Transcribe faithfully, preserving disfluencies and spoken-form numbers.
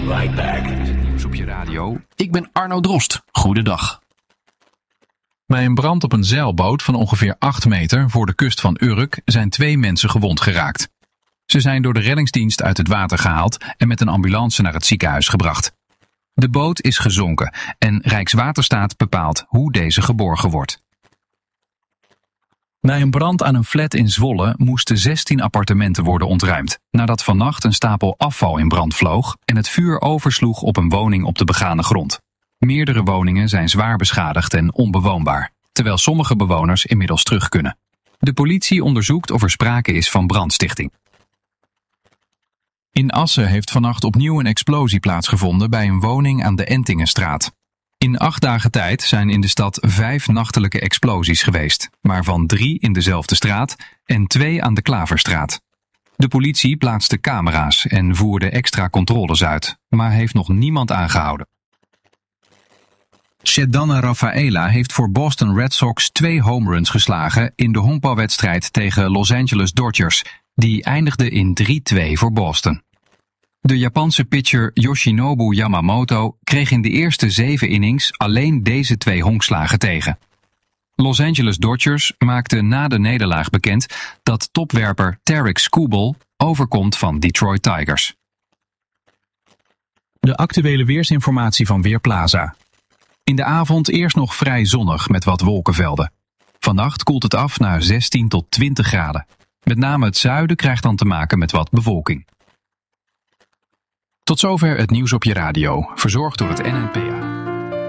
right back. Dit is het nieuws op je radio. Ik ben Arno Drost. Goedendag. Bij een brand op een zeilboot van ongeveer acht meter voor de kust van Urk zijn twee mensen gewond geraakt. Ze zijn door de reddingsdienst uit het water gehaald en met een ambulance naar het ziekenhuis gebracht. De boot is gezonken en Rijkswaterstaat bepaalt hoe deze geborgen wordt. Bij een brand aan een flat in Zwolle moesten zestien appartementen worden ontruimd, nadat vannacht een stapel afval in brand vloog en het vuur oversloeg op een woning op de begane grond. Meerdere woningen zijn zwaar beschadigd en onbewoonbaar, terwijl sommige bewoners inmiddels terug kunnen. De politie onderzoekt of er sprake is van brandstichting. In Assen heeft vannacht opnieuw een explosie plaatsgevonden bij een woning aan de Entingenstraat. In acht dagen tijd zijn in de stad vijf nachtelijke explosies geweest, waarvan drie in dezelfde straat en twee aan de Klaverstraat. De politie plaatste camera's en voerde extra controles uit, maar heeft nog niemand aangehouden. Ceddanne Rafaela heeft voor Boston Red Sox twee home runs geslagen in de honkbalwedstrijd tegen Los Angeles Dodgers. Die eindigde in drie twee voor Boston. De Japanse pitcher Yoshinobu Yamamoto kreeg in de eerste zeven innings alleen deze twee honkslagen tegen. Los Angeles Dodgers maakte na de nederlaag bekend dat topwerper Tarik Skubal overkomt van Detroit Tigers. De actuele weersinformatie van Weerplaza. In de avond eerst nog vrij zonnig met wat wolkenvelden. Vannacht koelt het af naar zestien tot twintig graden. Met name het zuiden krijgt dan te maken met wat bewolking. Tot zover het nieuws op je radio, verzorgd door het N N P A.